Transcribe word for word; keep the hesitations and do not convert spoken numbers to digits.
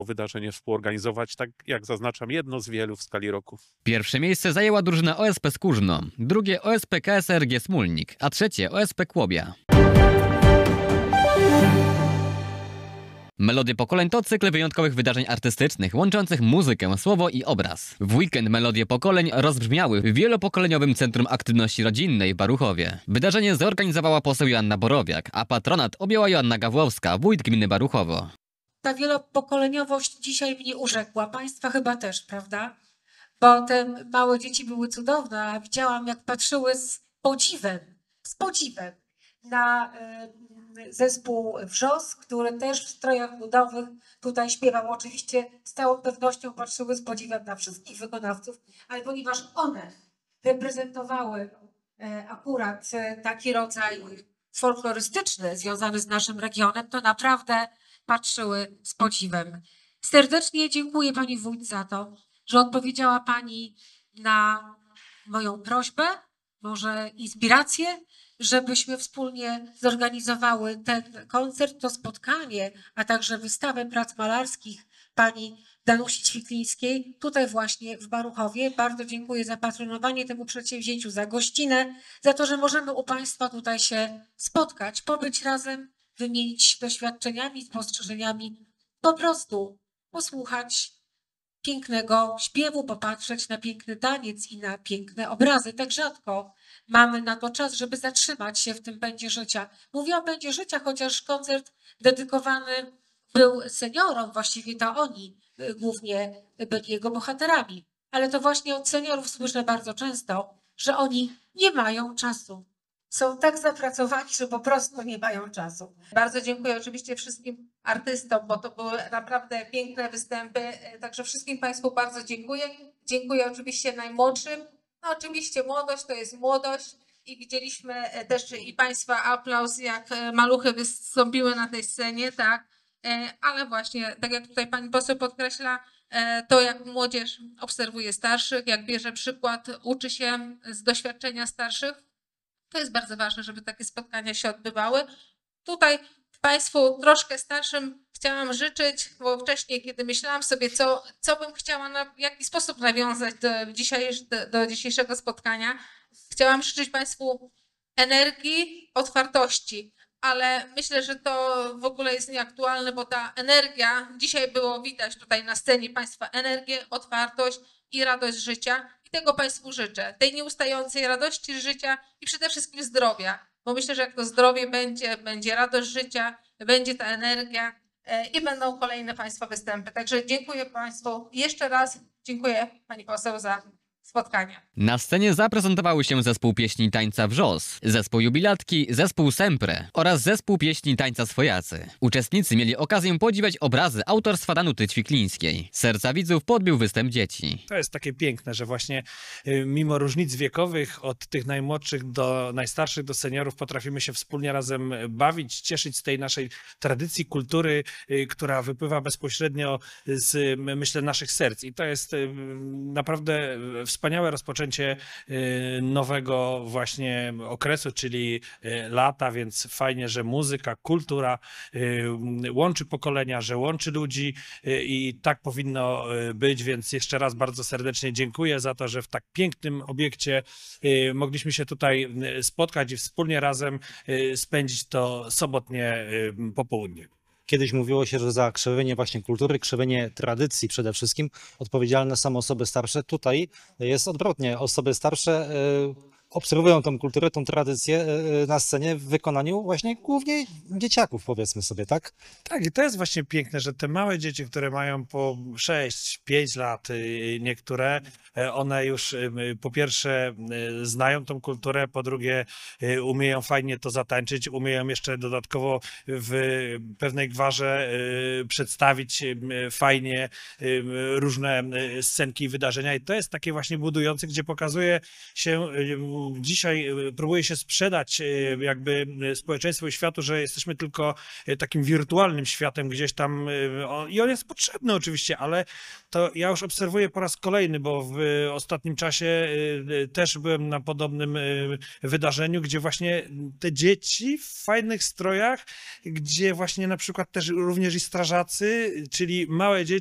wydarzenie współorganizować, tak jak zaznaczam, jedno z wielu w skali roku. Pierwsze miejsce zajęła drużyna O S P Skórzno, drugie O S P K S R G Smólnik, a trzecie O S P Kłobia. Melodie Pokoleń to cykl wyjątkowych wydarzeń artystycznych, łączących muzykę, słowo i obraz. W weekend Melodie Pokoleń rozbrzmiały w wielopokoleniowym Centrum Aktywności Rodzinnej w Baruchowie. Wydarzenie zorganizowała poseł Joanna Borowiak, a patronat objęła Joanna Gawłowska, wójt gminy Baruchowo. Ta wielopokoleniowość dzisiaj mnie urzekła. Państwa chyba też, prawda? Bo te małe dzieci były cudowne, a widziałam, jak patrzyły z podziwem, z podziwem na y, zespół Wrzos, który też w strojach ludowych tutaj śpiewał. Oczywiście z całą pewnością patrzyły z podziwem na wszystkich wykonawców, ale ponieważ one reprezentowały y, akurat y, taki rodzaj folklorystyczny związany z naszym regionem, to naprawdę patrzyły z podziwem. Serdecznie dziękuję pani wójt za to, że odpowiedziała pani na moją prośbę, może inspirację, żebyśmy wspólnie zorganizowały ten koncert, to spotkanie, a także wystawę prac malarskich pani Danusi Ćwiklińskiej tutaj właśnie w Baruchowie. Bardzo dziękuję za patronowanie temu przedsięwzięciu, za gościnę, za to, że możemy u państwa tutaj się spotkać, pobyć razem, wymienić doświadczeniami, spostrzeżeniami, po prostu posłuchać pięknego śpiewu, popatrzeć na piękny taniec i na piękne obrazy. Tak rzadko mamy na to czas, żeby zatrzymać się w tym pędzie życia. Mówię o pędzie życia, chociaż koncert dedykowany był seniorom, właściwie to oni głównie byli jego bohaterami. Ale to właśnie od seniorów słyszę bardzo często, że oni nie mają czasu. Są tak zapracowani, że po prostu nie mają czasu. Bardzo dziękuję oczywiście wszystkim artystom, bo to były naprawdę piękne występy. Także wszystkim państwu bardzo dziękuję. Dziękuję oczywiście najmłodszym. No oczywiście młodość to jest młodość i widzieliśmy też i państwa aplauz, jak maluchy wystąpiły na tej scenie, tak. Ale właśnie, tak jak tutaj pani poseł podkreśla, to jak młodzież obserwuje starszych, jak bierze przykład, uczy się z doświadczenia starszych. To jest bardzo ważne, żeby takie spotkania się odbywały. Tutaj państwu troszkę starszym chciałam życzyć, bo wcześniej, kiedy myślałam sobie, co, co bym chciała, na, w jaki sposób nawiązać do, dzisiejsz, do, do dzisiejszego spotkania, chciałam życzyć państwu energii, otwartości, ale myślę, że to w ogóle jest nieaktualne, bo ta energia, dzisiaj było widać tutaj na scenie państwa energię, otwartość i radość życia. Tego państwu życzę, tej nieustającej radości życia i przede wszystkim zdrowia, bo myślę, że jak to zdrowie będzie, będzie radość życia, będzie ta energia i będą kolejne państwa występy. Także dziękuję państwu jeszcze raz, dziękuję pani poseł za spotkanie. Na scenie zaprezentowały się zespół pieśni i tańca Wrzos, zespół Jubilatki, zespół Sempre oraz zespół pieśni i tańca Swojacy. Uczestnicy mieli okazję podziwiać obrazy autorstwa Danuty Ćwiklińskiej. Serca widzów podbił występ dzieci. To jest takie piękne, że właśnie y, mimo różnic wiekowych, od tych najmłodszych do najstarszych, do seniorów, potrafimy się wspólnie razem bawić, cieszyć z tej naszej tradycji, kultury, y, która wypływa bezpośrednio z, myślę, naszych serc. I to jest y, naprawdę wspaniałe rozpoczęcie nowego właśnie okresu, czyli lata, więc fajnie, że muzyka, kultura łączy pokolenia, że łączy ludzi i tak powinno być, więc jeszcze raz bardzo serdecznie dziękuję za to, że w tak pięknym obiekcie mogliśmy się tutaj spotkać i wspólnie razem spędzić to sobotnie popołudnie. Kiedyś mówiło się, że za krzewienie właśnie kultury, krzewienie tradycji przede wszystkim odpowiedzialne są osoby starsze. Tutaj jest odwrotnie. Osoby starsze y, obserwują tą kulturę, tą tradycję y, na scenie w wykonaniu właśnie głównie dzieciaków, powiedzmy sobie, tak? Tak, i to jest właśnie piękne, że te małe dzieci, które mają po sześć, pięć lat, y, niektóre, y, one już y, po pierwsze y, znają tą kulturę, po drugie y, umieją fajnie to zatańczyć, umieją jeszcze dodatkowo w pewnej gwarze y, przedstawić y, fajnie y, różne y, scenki i wydarzenia i to jest takie właśnie budujące, gdzie pokazuje się y, dzisiaj y, próbuje się sprzedać y, jakby y, społeczeństwu i światu, że jesteśmy tylko y, takim wirtualnym światem gdzieś tam y, on, i on jest potrzebny oczywiście, ale to ja już obserwuję po raz kolejny, bo w y, ostatnim czasie y, y, też byłem na podobnym y, wydarzeniu, gdzie właśnie te dzieci w fajnych strojach, gdzie właśnie na przykład też również i strażacy, czyli małe dzieci,